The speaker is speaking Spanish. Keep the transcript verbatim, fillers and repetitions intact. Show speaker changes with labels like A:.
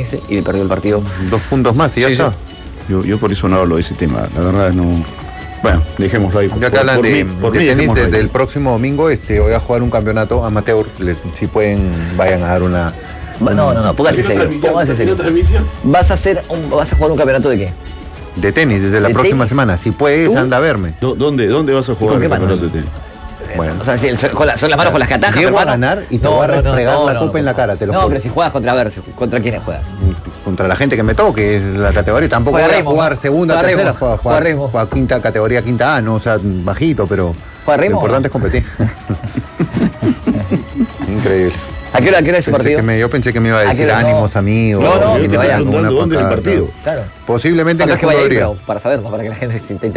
A: ese y le perdió el partido.
B: Dos puntos más y ya
A: Sí,
B: está.
A: sí.
C: Yo, yo por eso no hablo de ese tema, la verdad no... Bueno, dejémoslo ahí.
B: Ya que hablan de,
C: mí- por
B: de
C: mí
B: tenis
C: dejémoslo
B: desde
C: ahí.
B: el próximo domingo, este, voy a jugar un campeonato amateur. Le- si pueden, vayan a dar una...
A: Va- No, no, no, póngase
D: ¿Haciendo
A: serio.
D: transmisión?
A: Póngase
D: ¿Haciendo
A: serio.
D: transmisión?
A: ¿Vas a hacer un, vas a jugar un campeonato de qué?
B: De tenis desde la
A: ¿De
B: próxima
A: tenis?
B: semana. Si puedes,
A: ¿Tú?
B: anda a verme.
C: ¿Dó- ¿Dónde, ¿Dónde vas a jugar
A: con qué
C: el
A: manos?
C: campeonato de tenis?
B: Bueno.
A: O sea, si el- con la- son las manos con las que atajas,
B: Llego a
A: hermano.
B: ganar y te voy a restregar la copa en la cara, te lo
A: No,
B: juro.
A: pero si juegas contra ver, ¿contra quiénes juegas?
B: Contra la gente que me toque, es la categoría. Tampoco
A: Juega
B: voy a
A: Remo,
B: jugar
A: ¿no?
B: segunda,
A: Juega
B: tercera,
A: Remo,
B: juega,
A: juega Remo.
B: juega quinta categoría, quinta A, no, o sea, bajito, pero
A: ¿Juega Remo?
B: lo importante es competir. Increíble.
A: ¿A qué hora, a qué hora es el
B: Pensé
A: partido?
B: que me- yo pensé que me iba a
A: ¿A qué
B: decir
A: hora? No.
B: ánimos, amigos.
A: No, no,
C: Yo
A: que te
C: estoy
A: vayan.
C: preguntando
B: Una
C: ¿dónde es el
B: patada,
C: partido?
A: Claro.
B: Posiblemente
A: No,
B: en
A: no
B: el
A: es que vaya
B: Fútbol
A: ahí,
B: Río.
A: pero para saber, ¿no? Para que la gente se